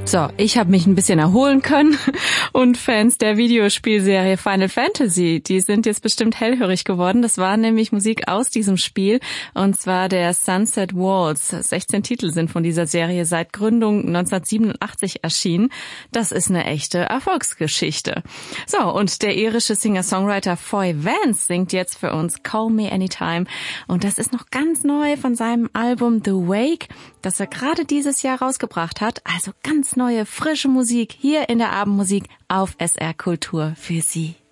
So, ich habe mich ein bisschen erholen können und Fans der Videospielserie Final Fantasy, die sind jetzt bestimmt hellhörig geworden. Das war nämlich Musik aus diesem Spiel und zwar der Sunset Waltz. 16 Titel sind von dieser Serie seit Gründung 1987 erschienen. Das ist eine echte Erfolgsgeschichte. So, und der irische Singer-Songwriter Foy Vance singt jetzt für uns Call Me Anytime und das ist noch ganz neu von seinem Album The Wake, das er gerade dieses Jahr rausgebracht hat. Also ganz neue, frische Musik hier in der Abendmusik auf SR Kultur für Sie.